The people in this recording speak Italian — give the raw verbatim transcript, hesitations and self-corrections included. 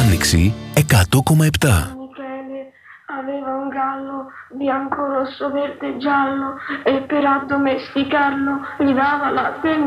Άνοιξη εκατό κόμμα επτά. Aveva un gallo bianco, rosso, verde, giallo e per addomesticarlo gli dava latte